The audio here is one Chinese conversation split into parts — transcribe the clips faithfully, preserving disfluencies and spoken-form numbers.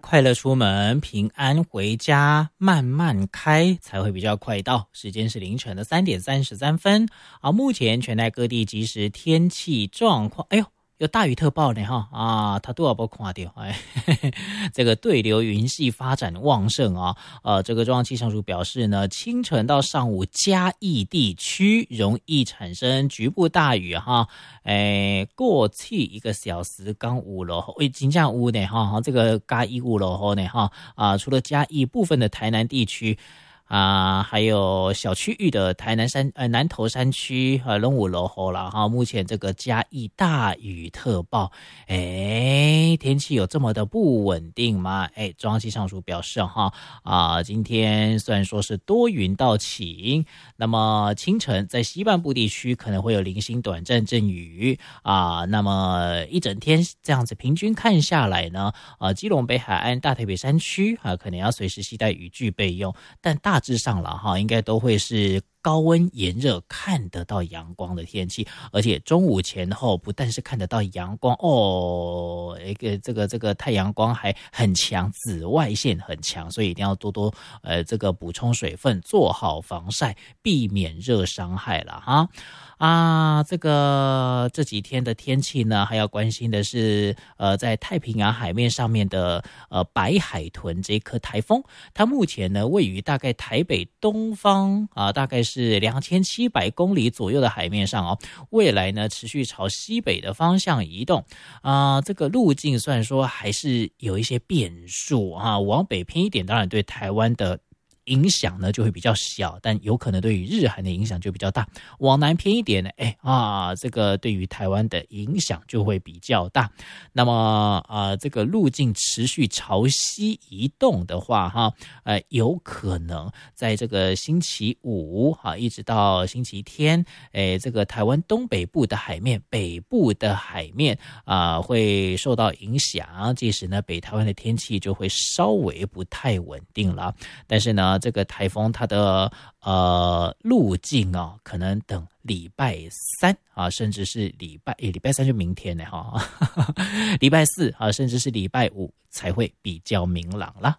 快乐出门，平安回家，慢慢开才会比较快到。时间是凌晨的三点三十三分。啊，目前全台各地即时天气状况，哎呦，有大雨特报呢哈啊，它都要不看到哎，这个对流云系发展旺盛啊，呃，这个中央气象署表示呢，清晨到上午嘉义地区容易产生局部大雨哈，哎，过去一个小时刚五楼，喂，金价屋呢哈，这个嘉义五楼后呢哈啊，除了嘉义部分的台南地区。啊，还有小区域的台南山呃南投山区呃龙武楼后了哈，目前这个嘉义大雨特报，哎，天气有这么的不稳定吗？哎，中央气象署表示哈啊，今天虽然说是多云到晴，那么清晨在西半部地区可能会有零星短暂阵雨啊，那么一整天这样子平均看下来呢，啊，基隆北海岸大台北山区啊，可能要随时携带雨具备用，但大大致上了哈，应该都会是高温炎热看得到阳光的天气，而且中午前后不但是看得到阳光哦，一个这个这个太阳光还很强，紫外线很强，所以一定要多多呃这个补充水分，做好防晒，避免热伤害了哈。啊，这个这几天的天气呢，还要关心的是，呃，在太平洋海面上面的呃白海豚这颗台风，它目前呢位于大概台北东方啊，大概是两千七百公里左右的海面上哦，未来呢持续朝西北的方向移动啊，这个路径虽然说还是有一些变数啊，往北偏一点，当然对台湾的影响呢就会比较小，但有可能对于日韩的影响就比较大。往南偏一点呢，哎啊，这个对于台湾的影响就会比较大。那么啊，这个路径持续朝西移动的话，哈，呃，有可能在这个星期五哈，一直到星期天，哎，这个台湾东北部的海面、北部的海面啊，会受到影响。届时呢，北台湾的天气就会稍微不太稳定了。但是呢，这个台风它的呃路径啊、哦，可能等礼拜三啊，甚至是礼拜诶，礼拜三就明天呢哈，礼拜四啊，甚至是礼拜五才会比较明朗啦。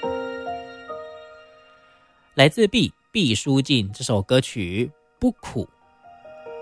来自毕毕书尽这首歌曲《不苦